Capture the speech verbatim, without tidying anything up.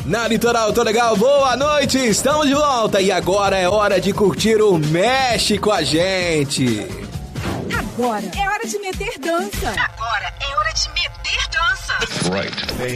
Na Litoral, tô legal, boa noite, estamos de volta e agora é hora de curtir o Mexe com a gente. Agora é hora de meter dança. Agora é hora de meter dança. Right.